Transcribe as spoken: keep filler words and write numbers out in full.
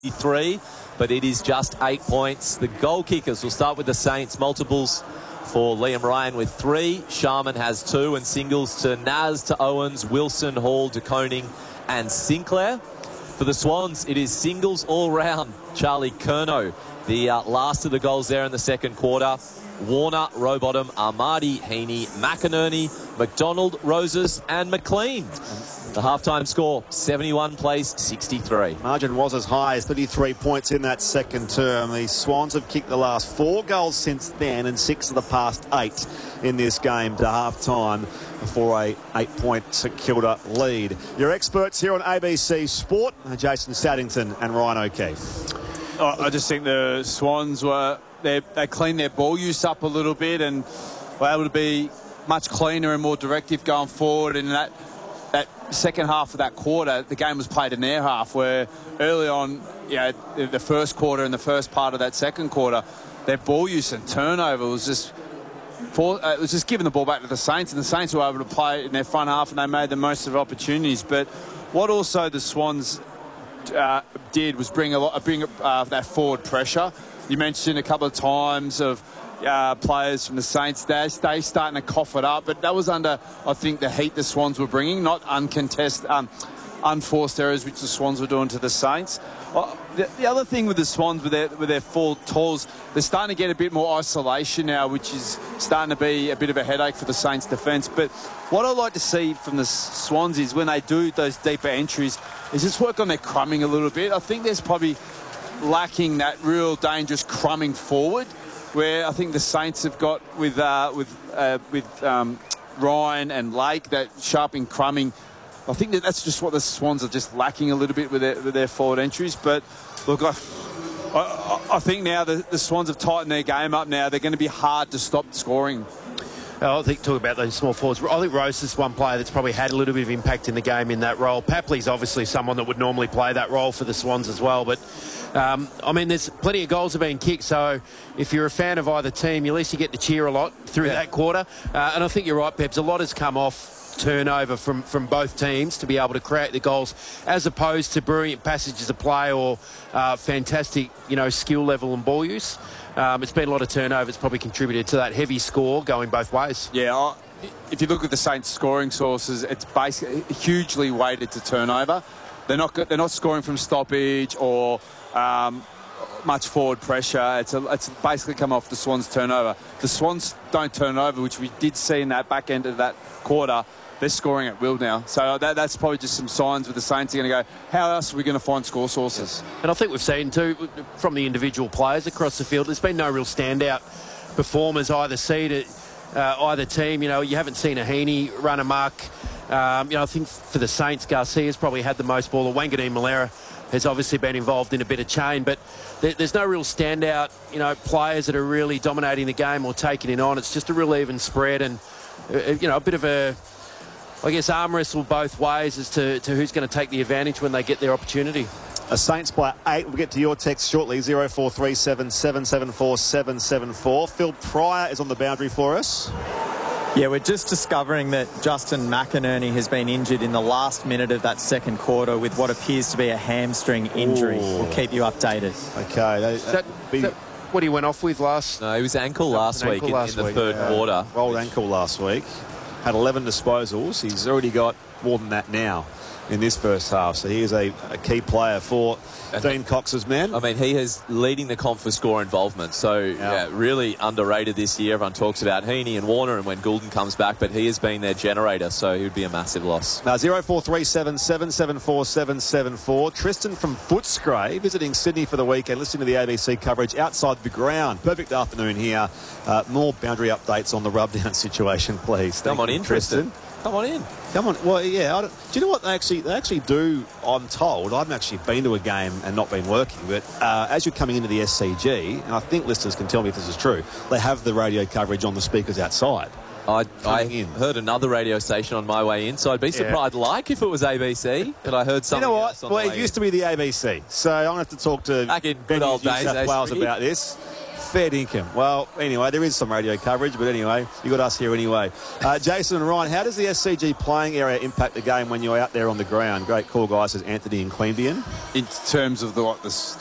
three, but it is just eight points. The goal kickers, we'll start with the Saints. Multiples for Liam Ryan with three. Sharman has two, and singles to Naz, to Owens, Wilson, Hall, de Koning and Sinclair. For the Swans, it is singles all round. Charlie Curnow, the uh, last of the goals there in the second quarter. Warner, Rowbottom, Armadi, Heaney, McInerney, McDonald, Roses and McLean. The halftime score, seventy-one plays, sixty-three. Margin was as high as thirty-three points in that second term. The Swans have kicked the last four goals since then and six of the past eight in this game to half-time for a eight-point St Kilda lead. Your experts here on A B C Sport, Jason Saddington and Ryan O'Keefe. Oh, I just think the Swans were... They, they cleaned their ball use up a little bit and were able to be much cleaner and more directive going forward. And that that second half of that quarter, the game was played in their half, where early on, you know, the first quarter and the first part of that second quarter, their ball use and turnover was just for, uh, it was just giving the ball back to the Saints, and the Saints were able to play in their front half and they made the most of opportunities. But what also the Swans uh, did was bring a lot, bring uh, that forward pressure. You mentioned a couple of times of uh, players from the Saints. They they starting to cough it up, but that was under, I think, the heat the Swans were bringing, not uncontested, um, unforced errors which the Swans were doing to the Saints. Uh, the, the other thing with the Swans, with their with their full tools, they're starting to get a bit more isolation now, which is starting to be a bit of a headache for the Saints' defence. But what I like to see from the Swans is when they do those deeper entries, is just work on their crumbing a little bit. I think there's probably lacking that real dangerous crumbing forward, where I think the Saints have got with uh, with uh, with um, Ryan and Lake, that sharping crumbing. I think that that's just what the Swans are just lacking a little bit with their, with their forward entries. But look, I, I, I think now the, the Swans have tightened their game up. Now they're going to be hard to stop scoring. I think talk about those small forwards. I think Rose is one player that's probably had a little bit of impact in the game in that role. Papley's obviously someone that would normally play that role for the Swans as well. But, um, I mean, there's plenty of goals have been kicked. So if you're a fan of either team, at least you get to cheer a lot through yeah. that quarter. Uh, and I think you're right, Peps. A lot has come off turnover from, from both teams to be able to create the goals, as opposed to brilliant passages of play or uh, fantastic, you know, skill level and ball use. Um, it's been a lot of turnover. It's probably contributed to that heavy score going both ways. Yeah, I, if you look at the Saints' scoring sources, it's basically hugely weighted to turnover. They're not they're not scoring from stoppage or um, much forward pressure. It's a, it's basically come off the Swans' turnover. The Swans don't turn over, which we did see in that back end of that quarter. They're scoring at will now. So that, that's probably just some signs with the Saints are going to go, how else are we going to find score sources? And I think we've seen too, from the individual players across the field, there's been no real standout performers either seed, uh, either team. You know, you haven't seen a Heaney run amok. Um, you know, I think for the Saints, Garcia's probably had the most ball. Wanganeen Malera has obviously been involved in a bit of chain, but there, there's no real standout, you know, players that are really dominating the game or taking it on. It's just a real even spread and, uh, you know, a bit of a, I guess, arm wrestle both ways as to, to who's going to take the advantage when they get their opportunity. A Saints by eight. We'll get to your text shortly. zero four three seven, seven seven four, seven seven four. Phil Pryor is on the boundary for us. Yeah, we're just discovering that Justin McInerney has been injured in the last minute of that second quarter with what appears to be a hamstring injury. Ooh. We'll keep you updated. Okay. That, is that, be... is that what he went off with last? No, he was ankle last week ankle in, last in the week. third Yeah. quarter. Rolled ankle last week. Had eleven disposals. He's already got more than that now in this first half. So he is a, a key player for and Dean Cox's men. I mean, he is leading the comp for score involvement. So, yeah. yeah, really underrated this year. Everyone talks about Heaney and Warner and when Goulden comes back, but he has been their generator, so he would be a massive loss. Now, zero four three seven, seven seven four, seven seven four. Tristan from Footscray visiting Sydney for the weekend, listening to the A B C coverage outside the ground. Perfect afternoon here. Uh, more boundary updates on the rub-down situation, please. Come Thank on you, in, Tristan. Tristan. Come on in. Come on. Well, yeah. I don't, do you know what they actually they actually do? I'm told. I haven't actually been to a game and not been working, but uh, as you're coming into the S C G, and I think listeners can tell me if this is true, they have the radio coverage on the speakers outside. I, I heard another radio station on my way in, so I'd be surprised, yeah. like if it was A B C, but I heard something. You know what? Else on well, the it used in. to be the A B C, so I'm going to have to talk to back in good old New days, South Wales Astrid. about this. Fair dinkum. Well, anyway, there is some radio coverage, but anyway, you got us here anyway. Uh, Jason and Ryan, how does the S C G playing area impact the game when you're out there on the ground? Great call, guys, says Anthony and Queanbeyan. In terms of the what the